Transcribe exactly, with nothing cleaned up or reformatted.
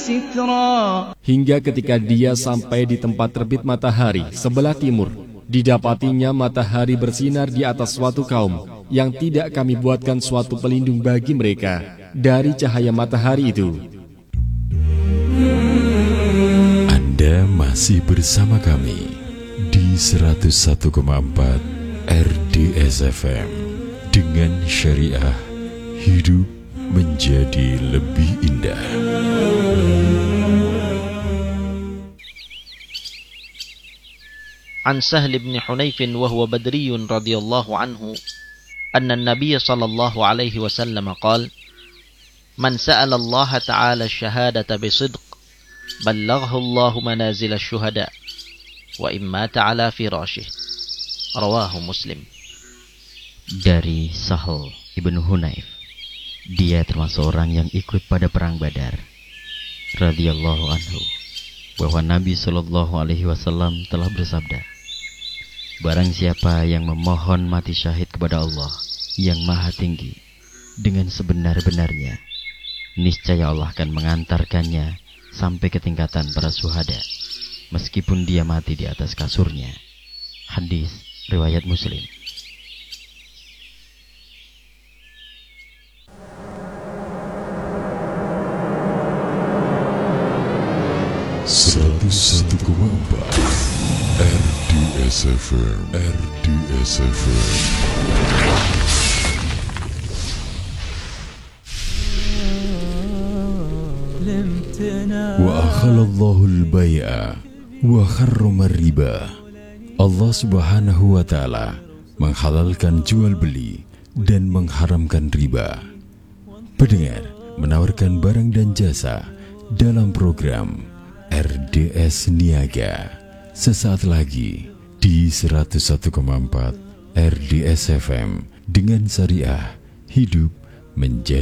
سترا. Hingga ketika dia sampai di tempat terbit matahari sebelah timur, didapatinya matahari bersinar di atas suatu kaum yang tidak kami buatkan suatu pelindung bagi mereka dari cahaya matahari itu. Anda masih bersama kami di seratus satu koma empat R D S F M. Dengan syariah, hidup menjadi lebih indah. An Sahl bin Hunayf wa huwa Badri radhiyallahu anhu anna an-nabiy sallallahu alaihi wasallam qala man sa'ala Allah ta'ala ash-shahadata bisidq ballaghahu Allah manazil ash-shuhada wa imma ta'ala firashih. Rawahu Muslim. Dari Sahl ibn Hunayf, dia termasuk orang yang ikut pada perang Badar, radhiyallahu anhu, bahwa Nabi Shallallahu Alaihi Wasallam telah bersabda, barang siapa yang memohon mati syahid kepada Allah yang maha tinggi dengan sebenar-benarnya, niscaya Allah akan mengantarkannya sampai ke tingkatan para syuhada, meskipun dia mati di atas kasurnya. Hadis riwayat Muslim. seratus satu koma empat R D S F M, R D S F M. Wa akhalallahu al-bay'a wa kharrama riba. Allah Subhanahu wa taala menghalalkan jual beli dan mengharamkan riba. Pendengar menawarkan barang dan jasa dalam program R D S Niaga sesaat lagi di seratus satu koma empat R D S F M dengan syariah, hidup menjadi